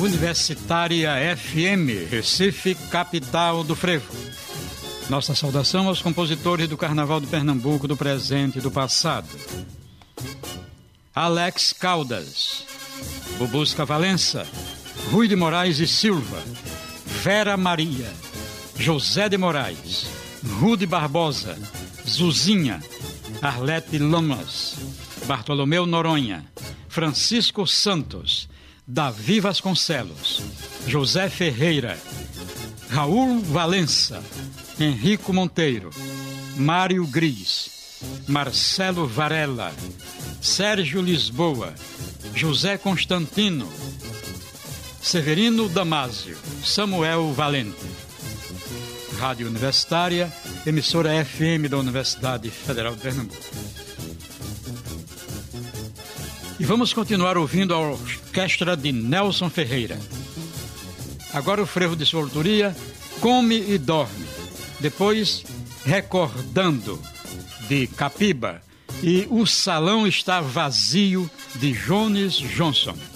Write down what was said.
Universitária FM, Recife, capital do frevo. Nossa saudação aos compositores do Carnaval de Pernambuco do presente e do passado. Alex Caldas, Bubusca Valença, Rui de Moraes e Silva, Vera Maria, José de Moraes, Rude Barbosa, Zuzinha, Arlete Lamas, Bartolomeu Noronha, Francisco Santos, Davi Vasconcelos, José Ferreira, Raul Valença, Henrico Monteiro, Mário Gris, Marcelo Varela, Sérgio Lisboa, José Constantino, Severino Damásio, Samuel Valente. Rádio Universitária, emissora FM da Universidade Federal de Pernambuco. E vamos continuar ouvindo a orquestra de Nelson Ferreira. Agora o frevo de sua autoria, Come e Dorme. Depois, Recordando, de Capiba. E O Salão Está Vazio, de Jones Johnson.